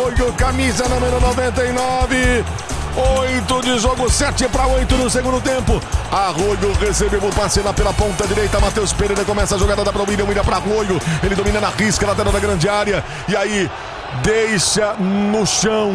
Arroio, camisa número 99. 8 de jogo, 7-8 no segundo tempo. Arroio recebeu o passe lá pela ponta direita. Matheus Pereira começa a jogada, dá para o William para Arroio. Ele domina na risca, lateral da grande área. E aí, deixa no chão.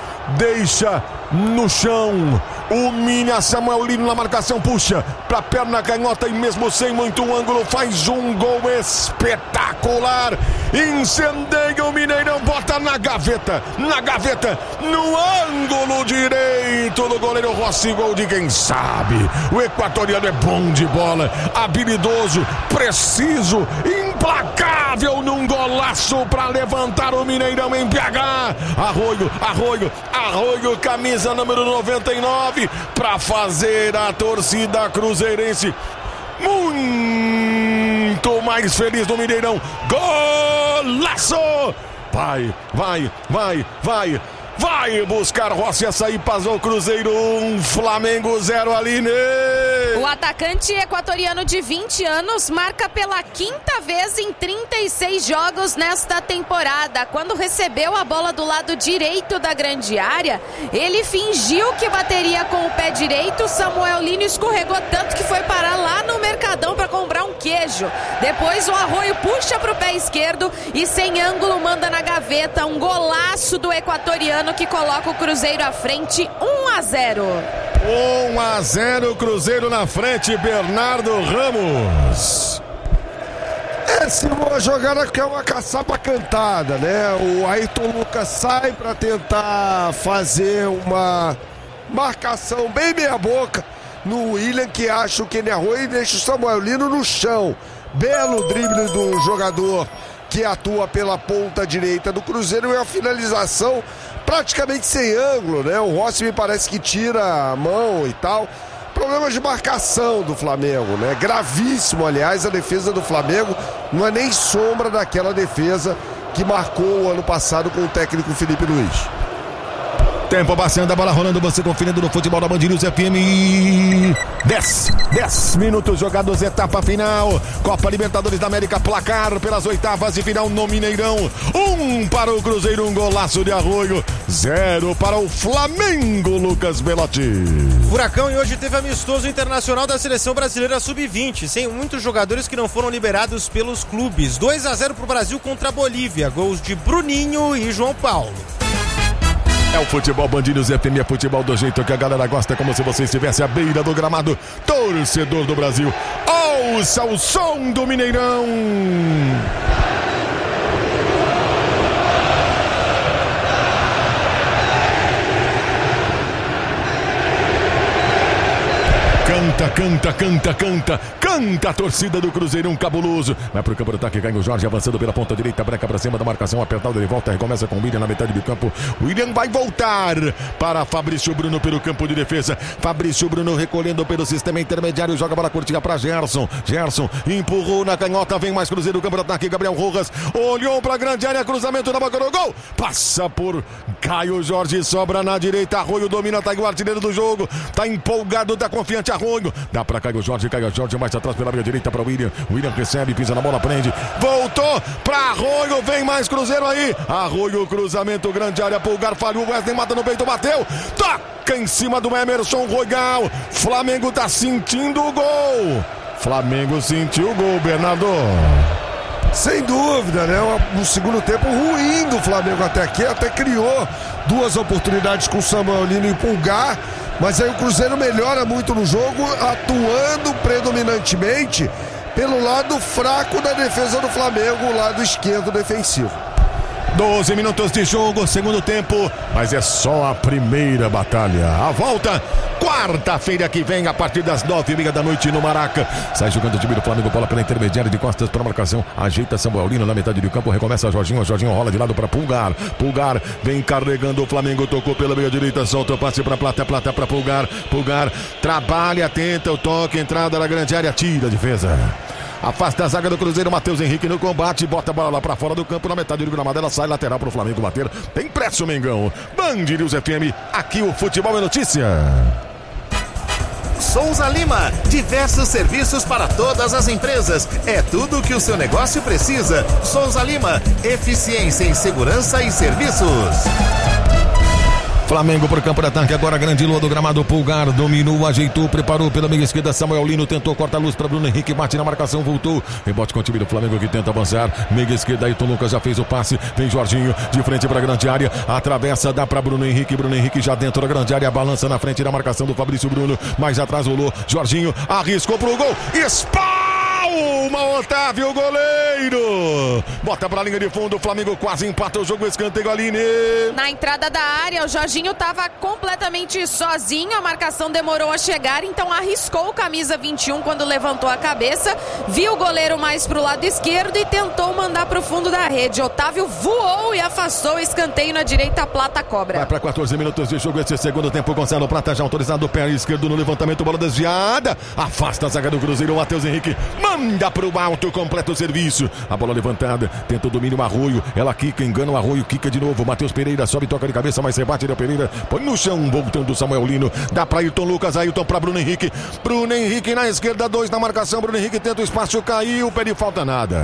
O Mina Samuel Lino na marcação, puxa pra perna canhota e mesmo sem muito ângulo faz um gol espetacular. Incendeia o Mineirão, bota na gaveta, no ângulo direito do goleiro Rossi, gol de quem sabe. O equatoriano é bom de bola, habilidoso, preciso, implacável num golaço pra levantar o Mineirão em BH. Arroio, camisa número 99, pra fazer a torcida cruzeirense muito mais feliz do Mineirão. Golaço! Vai buscar Rossi, açaí, passou o Cruzeiro 1, Flamengo 0, Aline. O atacante equatoriano de 20 anos marca pela quinta vez em 36 jogos nesta temporada. Quando recebeu a bola do lado direito da grande área, ele fingiu que bateria com o pé direito. Samuel Lino escorregou tanto que foi parar lá no Mercadão para comprar um queijo. Depois o Arroio puxa para o pé esquerdo e sem ângulo manda na gaveta. Um golaço do equatoriano que coloca o Cruzeiro à frente, 1-0. 1-0, Cruzeiro na frente, Bernardo Ramos. Essa é uma jogada que é uma caçapa cantada, né? O Ayrton Lucas sai para tentar fazer uma marcação bem meia boca no William, que acha o Kenny Arroio e deixa o Samuel Lino no chão. Belo drible do jogador que atua pela ponta direita do Cruzeiro e a finalização praticamente sem ângulo, né? O Rossi me parece que tira a mão e tal. Problemas de marcação do Flamengo, né? Gravíssimo, aliás, a defesa do Flamengo não é nem sombra daquela defesa que marcou o ano passado com o técnico Felipe Luiz. Tempo passando, a bola rolando, você conferindo no futebol da Band News FM. 10 minutos jogados, etapa final. Copa Libertadores da América, placar pelas oitavas de final no Mineirão. 1 para o Cruzeiro, um golaço de Arroio. 0 para o Flamengo, Lucas Belotti. Furacão, e hoje teve amistoso internacional da Seleção Brasileira Sub-20, sem muitos jogadores que não foram liberados pelos clubes. 2-0 para o Brasil contra a Bolívia, gols de Bruninho e João Paulo. É o futebol Band News FM, é futebol do jeito que a galera gosta, como se você estivesse à beira do gramado. Torcedor do Brasil, ouça o som do Mineirão. Canta a torcida do Cruzeirão cabuloso. Vai pro campo do ataque, Caio Jorge avançando pela ponta direita, breca pra cima da marcação, apertado, ele volta, recomeça com o William na metade do campo. O William vai voltar para Fabrício Bruno pelo campo de defesa. Fabrício Bruno recolhendo pelo sistema intermediário, joga a bola curtinha pra Gerson. Gerson empurrou na canhota, vem mais Cruzeiro no campo do ataque, Gabriel Rojas olhou pra grande área, cruzamento na boca do gol. Passa por Caio Jorge, sobra na direita, Arroio domina, tá aí o artilheiro do jogo, tá empolgado, tá confiante Arroio. Dá pra Caio Jorge mais atrás pela meia direita para o William. O William recebe, pisa na bola, prende, voltou pra Arroio, vem mais Cruzeiro aí. Arroio, cruzamento, grande área, Pulgar falhou, Wesley mata no peito, bateu, toca em cima do Emerson Royal. Flamengo tá sentindo o gol. Flamengo sentiu o gol, Bernardo. Sem dúvida, né? Um segundo tempo ruim do Flamengo até aqui, até criou duas oportunidades com o Samuel Lino e Pulgar, mas aí o Cruzeiro melhora muito no jogo, atuando predominantemente pelo lado fraco da defesa do Flamengo, o lado esquerdo defensivo. 12 minutos de jogo, segundo tempo, mas é só a primeira batalha. A volta, quarta-feira que vem, a partir das 9h30 da noite no Maraca. Sai jogando o time do Flamengo, bola pela intermediária de costas para a marcação. Ajeita Samuel Lino na metade do campo, recomeça Jorginho. Jorginho rola de lado para Pulgar. Pulgar vem carregando o Flamengo, tocou pela meia direita, solta o passe para Plata para Pulgar. Pulgar trabalha, tenta o toque, entrada na grande área, tira a defesa. Afasta a zaga do Cruzeiro, Matheus Henrique no combate, bota a bola lá pra fora do campo, na metade do gramado, ela sai lateral pro Flamengo bater. Tem pressa o Mengão. Band News FM, aqui o futebol é notícia. Souza Lima, diversos serviços para todas as empresas. É tudo o que o seu negócio precisa. Souza Lima, eficiência em segurança e serviços. Flamengo para o campo de ataque, agora a grande lua do gramado. Pulgar dominou, ajeitou, preparou pela meia esquerda. Samuel Lino tentou cortar a luz para Bruno Henrique, bate na marcação, voltou. Rebote com o time do Flamengo que tenta avançar. Meia esquerda, Ayrton Lucas já fez o passe. Vem Jorginho de frente para a grande área. Atravessa, dá para Bruno Henrique. Bruno Henrique já dentro da grande área, balança na frente da marcação do Fabrício Bruno. Mais atrás rolou. Jorginho arriscou pro gol. Espalma Otávio, goleiro. Bota para a linha de fundo. O Flamengo quase empata o jogo. Escanteio, Aline. Na entrada da área, o Jorginho estava completamente sozinho, a marcação demorou a chegar, então arriscou o camisa 21 quando levantou a cabeça, viu o goleiro mais pro lado esquerdo e tentou mandar pro fundo da rede. Otávio voou e afastou o escanteio na direita, a Plata cobra. Vai para 14 minutos de jogo esse segundo tempo. Gonçalo Prata já autorizado, o pé esquerdo no levantamento, bola desviada, afasta a zaga do Cruzeiro. Matheus Henrique manda pro alto, completa o serviço, a bola levantada, tenta o domínio, Arroio, ela quica, engana o Arroio, quica de novo, Matheus Pereira sobe, toca de cabeça, mas rebate da Pereira, põe no chão, voltando o Samuel Lino, dá para Ayrton Lucas, Ayrton para Bruno Henrique na esquerda, 2 na marcação, Bruno Henrique tenta o espaço, caiu, pede falta, nada,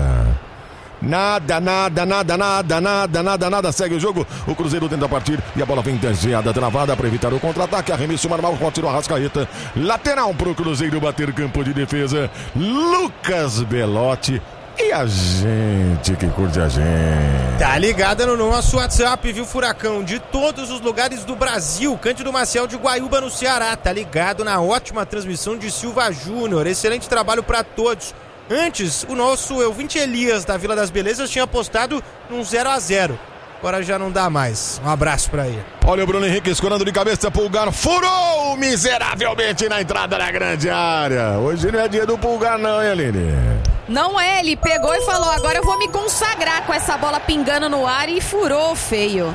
segue o jogo, o Cruzeiro tenta partir e a bola vem desviada, travada para evitar o contra-ataque, arremesso normal, continua a Arrascaeta, lateral pro Cruzeiro bater campo de defesa, Lucas Belotti. E a gente que curte a gente. Tá ligada no nosso WhatsApp, viu, Furacão? De todos os lugares do Brasil. Cândido Maciel de Guaiúba, no Ceará. Tá ligado na ótima transmissão de Silva Júnior. Excelente trabalho pra todos. Antes, o nosso ouvinte Elias da Vila das Belezas tinha apostado num 0-0. Agora já não dá mais. Um abraço pra ele. Olha o Bruno Henrique escorando de cabeça, Pulgar furou miseravelmente na entrada da grande área. Hoje não é dia do Pulgar não, hein, Aline? Não é, ele pegou e falou, agora eu vou me consagrar com essa bola pingando no ar e furou feio.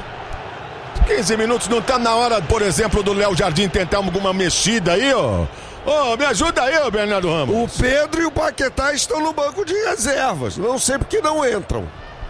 15 minutos, não tá na hora, por exemplo, do Léo Jardim tentar alguma mexida aí, ó? Ô, me ajuda aí, ô Bernardo Ramos. O Pedro e o Paquetá estão no banco de reservas, não sei porque não entram.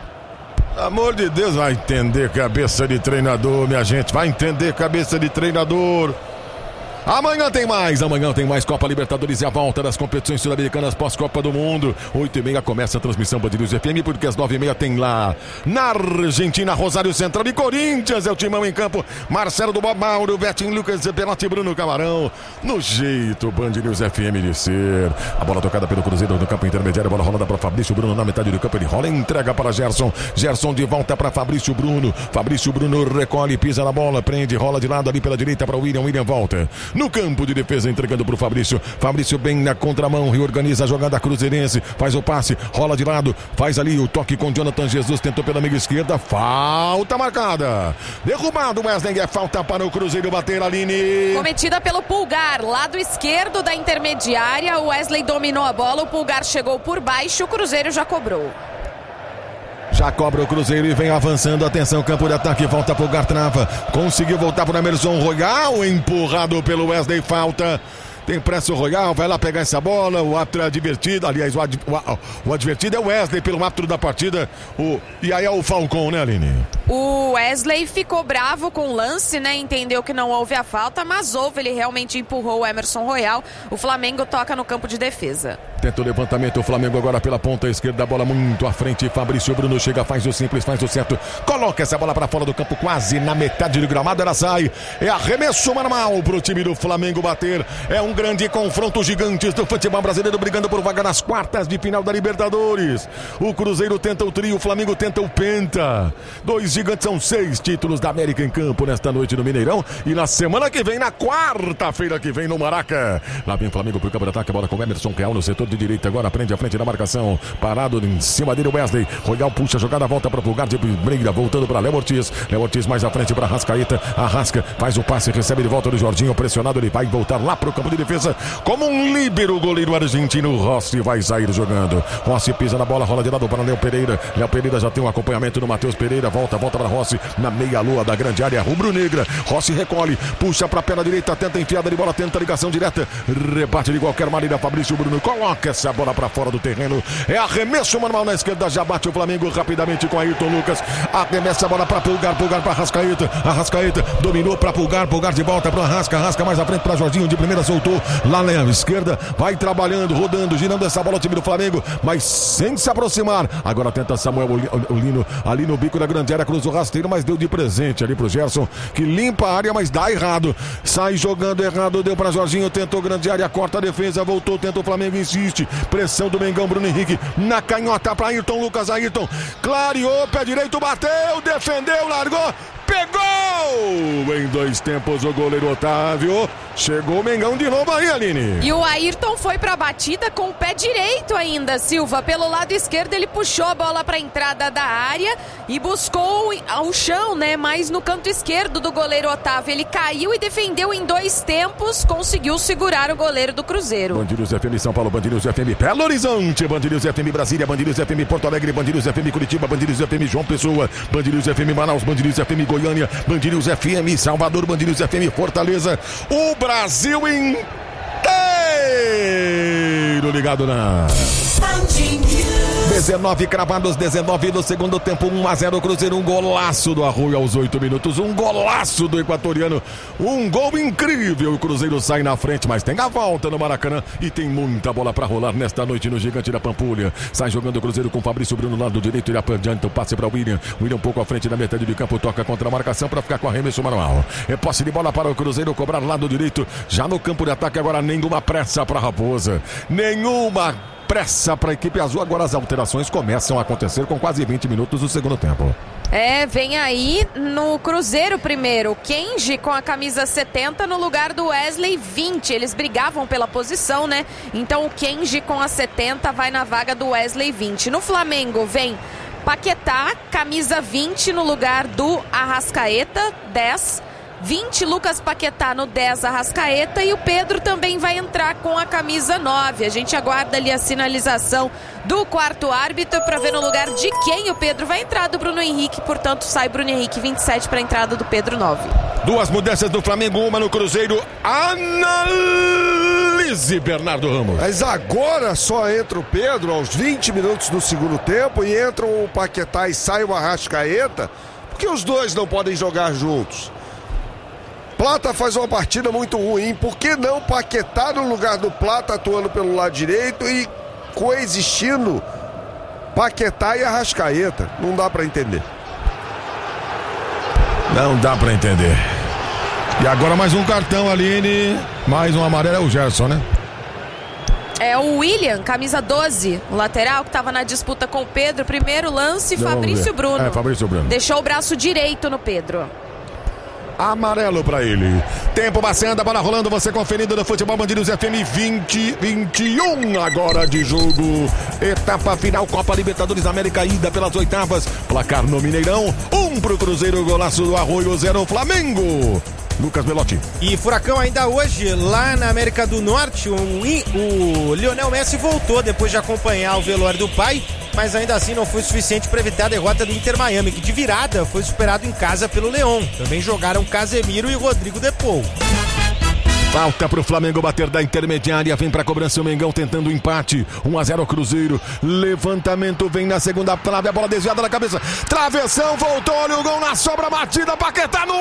Amor de Deus, vai entender cabeça de treinador, minha gente, vai entender cabeça de treinador. Amanhã tem mais Copa Libertadores e a volta das competições sul-americanas pós-Copa do Mundo. 8h30 começa a transmissão Band News FM, porque às 9h30 tem lá na Argentina, Rosário Central e Corinthians, é o timão em campo, Marcelo do Bob Mauro, Betinho, Lucas Belotti, Bruno Camarão, no jeito Band News FM de ser. A bola tocada pelo Cruzeiro no campo intermediário, a bola rolada para Fabrício Bruno na metade do campo, ele rola e entrega para Gerson de volta para Fabrício Bruno recolhe, pisa na bola, prende, rola de lado ali pela direita para William volta no campo de defesa, entregando para o Fabrício bem na contramão, reorganiza a jogada cruzeirense, faz o passe, rola de lado, faz ali o toque com Jonathan Jesus, tentou pela meia esquerda, falta marcada, derrubado Wesley, é falta para o Cruzeiro bater, Aline. Cometida pelo Pulgar, lado esquerdo da intermediária, o Wesley dominou a bola, o Pulgar chegou por baixo, o Cruzeiro já cobrou. Já cobra o Cruzeiro e vem avançando. Atenção, campo de ataque, volta pro Gartrava. Conseguiu voltar pro Emerson Royal, empurrado pelo Wesley, falta. Tem pressa o Royal, vai lá pegar essa bola. O árbitro é advertido. Aliás, o advertido é o Wesley pelo árbitro da partida. E aí é o Falcão, né, Aline? O Wesley ficou bravo com o lance, né? Entendeu que não houve a falta, mas houve. Ele realmente empurrou o Emerson Royal. O Flamengo toca no campo de defesa. Tenta o levantamento, o Flamengo agora pela ponta esquerda, a bola muito à frente, Fabrício Bruno chega, faz o simples, faz o certo, coloca essa bola para fora do campo, quase na metade do gramado, ela sai, é arremesso normal pro time do Flamengo bater, é um grande confronto, gigantes do futebol brasileiro brigando por vaga nas quartas de final da Libertadores. O Cruzeiro tenta o trio, o Flamengo tenta o penta, 2 gigantes, são 6 títulos da América em campo nesta noite no Mineirão, e na semana que vem, na quarta-feira que vem no Maraca, lá vem o Flamengo pro campo de ataque, a bola com o Emerson Real no setor de direita, agora prende a frente da marcação, parado em cima dele o Wesley, Royal puxa a jogada, volta para o lugar de Breira, voltando para Léo Ortiz mais à frente para Arrascaeta, Arrasca, faz o passe, recebe de volta do Jorginho, pressionado, ele vai voltar lá para o campo de defesa, como um líbero, o goleiro argentino, Rossi vai sair jogando, Rossi pisa na bola, rola de lado para Léo Pereira já tem um acompanhamento do Matheus Pereira, volta para Rossi, na meia-lua da grande área rubro-negra, Rossi recolhe, puxa para a perna direita, tenta enfiada de bola, tenta ligação direta, rebate de qualquer maneira, Fabrício Bruno coloca toca essa bola pra fora do terreno. É arremesso manual na esquerda, já bate o Flamengo rapidamente com Ayrton Lucas. Arremessa a bola pra Pulgar pra Arrascaeta, dominou pra Pulgar de volta pro Arrasca mais à frente pra Jorginho, de primeira soltou lá na esquerda, vai trabalhando, rodando, girando essa bola o time do Flamengo, mas sem se aproximar. Agora tenta Samuel Lino ali no bico da grande área, cruzou rasteiro, mas deu de presente ali pro Gerson, que limpa a área, mas dá errado. Sai jogando errado, deu pra Jorginho, tentou grande área, corta a defesa, voltou, tenta o Flamengo, insiste. Pressão do Mengão, Bruno Henrique na canhota pra Ayrton Lucas. Ayrton clareou, pé direito, bateu, defendeu, largou. Pegou! Em 2 tempos o goleiro Otávio. Chegou o Mengão de novo aí, Aline. E o Ayrton foi pra batida com o pé direito ainda, Silva. Pelo lado esquerdo ele puxou a bola pra entrada da área e buscou o chão, né? Mas no canto esquerdo do goleiro Otávio. Ele caiu e defendeu em 2 tempos. Conseguiu segurar o goleiro do Cruzeiro. Band News FM São Paulo, Band News FM Belo Horizonte, Band News FM Brasília, Band News FM Porto Alegre, Band News FM Curitiba, Band News FM João Pessoa, Band News FM Manaus, Band News FM Goiânia, Band News FM Salvador, Band News FM Fortaleza. O Brasil inteiro ligado na 19 cravados, 19 do segundo tempo, 1-0 Cruzeiro, um golaço do Arroio aos 8 minutos, um golaço do equatoriano, um gol incrível. O Cruzeiro sai na frente, mas tem a volta no Maracanã e tem muita bola pra rolar nesta noite no Gigante da Pampulha. Sai jogando o Cruzeiro com Fabrício Bruno no lado direito, ele adianta o passe para o William um pouco à frente da metade de campo, toca contra a marcação para ficar com arremesso manual. É posse de bola para o Cruzeiro cobrar lado direito, já no campo de ataque agora, nenhuma pressa para Raposa, nenhuma pressa para a equipe azul. Agora as alterações começam a acontecer com quase 20 minutos do segundo tempo. Vem aí no Cruzeiro primeiro, Kenji com a camisa 70 no lugar do Wesley 20, eles brigavam pela posição, né? Então o Kenji com a 70 vai na vaga do Wesley 20. No Flamengo vem Paquetá, camisa 20 no lugar do Arrascaeta, 10. 20, Lucas Paquetá no 10, Arrascaeta, e o Pedro também vai entrar com a camisa 9. A gente aguarda ali a sinalização do quarto árbitro para ver no lugar de quem o Pedro vai entrar, do Bruno Henrique, portanto sai Bruno Henrique 27 para a entrada do Pedro 9. 2 mudanças do Flamengo, uma no Cruzeiro. Analise, Bernardo Ramos. Mas agora só entra o Pedro aos 20 minutos do segundo tempo e entram o Paquetá e sai o Arrascaeta, porque os dois não podem jogar juntos. Plata faz uma partida muito ruim, por que não Paquetá no lugar do Plata, atuando pelo lado direito e coexistindo Paquetá e Arrascaeta? Não dá pra entender. Não dá pra entender. E agora mais um cartão, Aline, mais um amarelo, é o Gerson, né? É o William, camisa 12, o lateral que estava na disputa com o Pedro. Primeiro lance, Fabrício Bruno. Fabrício Bruno. Deixou o braço direito no Pedro. Amarelo pra ele. Tempo passando, a bola rolando, você conferindo no Futebol Band News FM 2021 agora de jogo. Etapa final, Copa Libertadores América, ida pelas oitavas. Placar no Mineirão, 1 pro Cruzeiro, golaço do Arroio, 0 Flamengo. Lucas Belotti. E Furacão ainda hoje, lá na América do Norte, o Lionel Messi voltou depois de acompanhar o velório do pai, mas ainda assim não foi suficiente para evitar a derrota do Inter Miami, que de virada foi superado em casa pelo León. Também jogaram Casemiro e Rodrigo De Paul. Falta pro Flamengo bater da intermediária, vem pra cobrança o Mengão tentando o empate, 1-0 Cruzeiro, levantamento vem na segunda trave, a bola desviada na cabeça, travessão, voltou, olha o gol na sobra, batida, Paquetá no